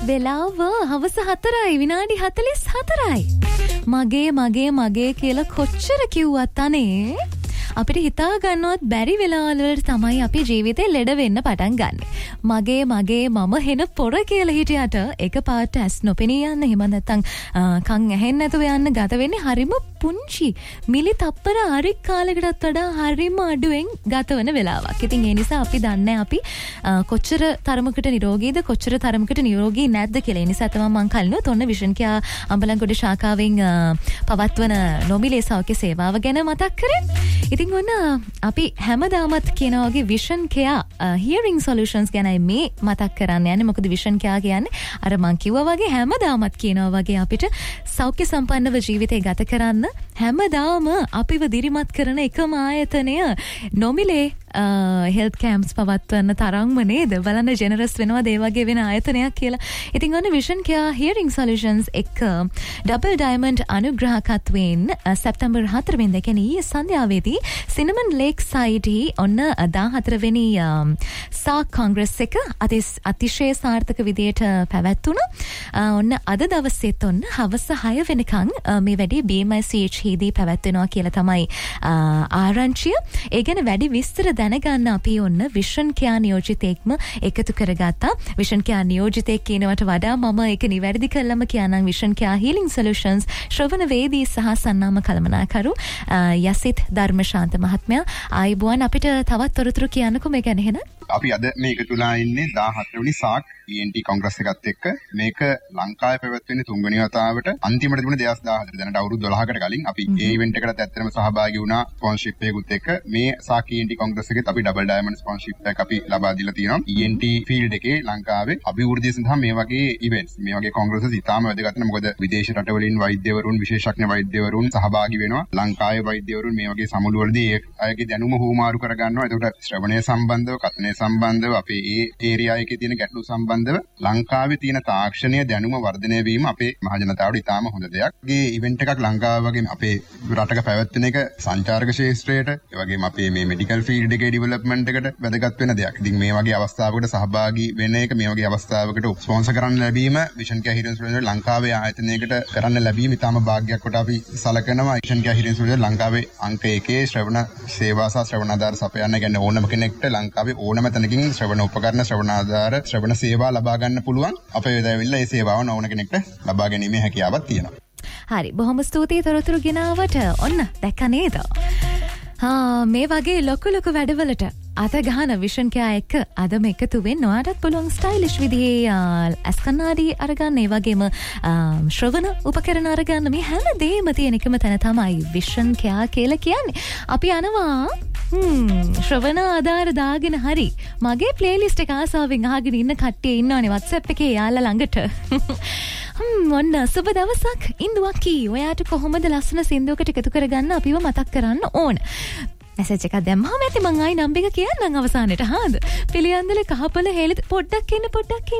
වෙලාව හවස 4යි විනාඩි 44යි. මගේ කියලා කොච්චර කිව්වත් අනේ අපිට හිතා ගන්නවත් බැරි වෙලාවල් වලට තමයි අපි ජීවිතේ ලෙඩ වෙන්න පටන් ගන්න. මගේ මම හෙන පොර කියලා හිටියට එකපාරට ඇස් නොපෙනී යන්න එහෙම නැත්නම් කන් ඇහෙන්නේ නැතුව යන්න ගත වෙන්නේ හරිම පුංචි මිලි තප්පර හරික් කාලයකටත් වඩා හරිම අඩුවෙන් ගත වෙන වෙලාවක්. ඉතින් ඒ නිසා අපි දන්නේ අපි කොච්චර තරමකට නිරෝගීද කොච්චර තරමකට නිරෝගී නැද්ද කියලා. ඒ නිසා තමයි මම කලිනුත් ඔන්න විෂන් කියා අම්බලන්ගොඩ ශාඛාවෙන් පවත්වන නොමිලේ සෞඛ්‍ය සේවාව ගැන මතක් කරේ. ඉතින් ඔන්න අපි හැමදාමත් කියනවා වගේ විෂන් කෙයා හියරින් සොලියුෂන්ස් ගැනයි මේ මතක් කරන්න යන්නේ. මොකද විෂන් කෙයා කියන්නේ අර මං කිව්වා වගේ හැමදාමත් කියනවා වගේ අපිට සෞඛ්‍ය සම්පන්නව ජීවිතය ගත කරන්න හැමදාම අපිව දිරිමත් කරන එකම ආයතනය නොමිලේ හෙල්ත් කැම්ප්ස් පවත්වන්න තරම්ම නේද? බලන්න ජෙනරස් වෙනවද ඒ වගේ වෙන ආයතනයක් කියලා. ඉතින් ඔන්න විෂන් කෙයා හියරින් සොලියුෂන්ස් එක්ක ඩබල් ඩයමන්ඩ් අනුග්‍රහකත්වයෙන් සැප්තැම්බර් 4 වෙනිදා කියන්නේ සන්ධ්‍යාවේදී සිනමන් ලේක් සයිඩ් ඔන්න 14 වෙනි සාක් කොංග්‍රස් එක අතිශය සාර්ථක විදියට පැවැත්වුණා. ඔන්න අද දවසේත් ඔන්න හවස 6 වෙනකන් මේ වැඩි BMICH හිදී පැවැත්වෙනවා කියලා තමයි ආරංචිය. ඒ ගැන වැඩි විස්තර දැනගන්න අපි ඔන්න විෂන් කෙයා නියෝජිතයෙක්ම එකතු කරගත්තා. විෂන් කෙයා නියෝජිතයෙක් කියනවට වඩා මම ඒක නිවැරදි කළම කියනනම් විෂන් කෙයා හීලින් සොලියුෂන්ස් ශ්‍රවණ වේදී සහ සන්නාම කළමනාකරු යසිත් ධර්මශාන්ත මහත්මයා ආයිබුවන්. අපිට තවත් තොරතුරු කියන්නකෝ මේ ගැන එහෙනම්. අපි අද මේක තුලා ඉන්නේ 14 වෙනි සාක් ENT කොංග්‍රස් එකත් එක්ක. මේක ලංකාවේ පැවැත්වෙන්නේ 3 වෙනි වතාවට. අන්තිමට තිබුණේ 2014 දැනට අවුරුදු 12කට කලින් අපි ඒ ඉවෙන්ට් එකකට ඇත්තටම සහභාගී වුණා ස්පොන්සර්ෂිප් එකකුත් එක්ක. මේ සාක් ENT කොංග්‍රස් එකෙත් අපි ඩබල් ඩයමන්ඩ් ස්පොන්සර්ෂිප් එකක් අපි ලබා දීලා තියෙනවා. ENT ෆීල්ඩ් එකේ ලංකාවේ අභිවෘද්ධිය සඳහා මේ වගේ ඉවෙන්ට්ස් මේ වගේ කොංග්‍රස් ඉතාම වැදගත් වෙනවා. මොකද විදේශ රටවලින් වෛද්‍යවරුන් විශේෂඥ වෛද්‍යවරුන් සහභාගී වෙනවා. ලංකාවේ වෛද්‍යවරුන් මේ වගේ සමුළු වලදී ඒ අයගේ දැනුම හුවමාරු කර ගන්නවා. ඒකට ශ්‍රවණය සම්බන්ධව කතනය සම්බන්ධව අපේ ඒ ඒරියා එකේ තියෙන ගැටලු සම්බන්ධව ලංකාවේ තියෙන තාක්ෂණීය දැනුම වර්ධනය වීම අපේ මහජනතාවට ඉතාම හොඳ දෙයක්. මේ ඉවෙන්ට් එකක් ලංකාව වගේ අපේ රටක පැවැත්වෙන එක සංචාරක ශාස්ත්‍රයට ඒ වගේම අපේ මේ මෙඩිකල් ෆීල්ඩ් එකේ ඩෙවලොප්මන්ට් එකට වැදගත් වෙන දෙයක්. ඉතින් මේ වගේ අවස්ථාවකට සහභාගී වෙන එක මේ වගේ අවස්ථාවකට ස්පොන්සර් කරන්න ලැබීම විෂන් කෙයා හියරින් සොලියුෂන්ස් ලංකාවේ ආයතනයකට කරන්න ලැබීම ඉතාම භාග්‍යයක් කොට අපි සලකනවා. විෂන් කෙයා හියරින් සොලියුෂන්ස් ලංකාවේ අංක 1 ශ්‍රවණ සේවා සහ ශ්‍රවණ ආධාර සපයන්න ගැන ඕනම කෙනෙක්ට ලංකාවේ ඕනම තැනකින් ශ්‍රවණ උපකරණ ශ්‍රවණ ආධාර ශ්‍රවණ සේවා ලබා ගන්න පුළුවන්. අපේ වෙලාවෙilla මේ සේවාව ඕන කෙනෙක්ට ලබා ගැනීමේ හැකියාවක් තියෙනවා. හරි බොහොම ස්තුතියි තොරතුරු ගෙනාවට. ඔන්න දැක්ක නේද? මේ වගේ ලොකු වැඩවලට අත ගහන විෂන් කෙයා එක්ක අදම එකතු වෙන්න ඔයාටත් පුළුවන් ස්ටයිලිෂ් විදිහේ ඇස් කණ්ණාඩි අරගන්න ඒ වගේම ශ්‍රවණ උපකරණ අරගන්න මේ හැම දෙයක්ම තියෙන එකම තැන තමයි විෂන් කෙයා කියලා කියන්නේ. අපි යනවා ශ්‍රවණ ආධාර දාගෙන හරි මගේ ප්ලේලිස්ට් එක ආසාවෙන් අහගෙන ඉන්න කට්ටිය ඉන්නවනේ WhatsApp එකේ යාළුවා ළඟට. ඔන්න සුබ දවසක් ඉන්දුවකි. ඔයාට කොහොමද ලස්සන සින්දුවකට එකතු කරගන්න අපිව මතක් කරන්න ඕන. මැසේජ් එකක් දැම්මම ඇති මං ආයි නම්බර එක කියන්නම් අවසානෙට. හාද පිළියන්දල කහපල හේලිත පොඩ්ඩක් එන්න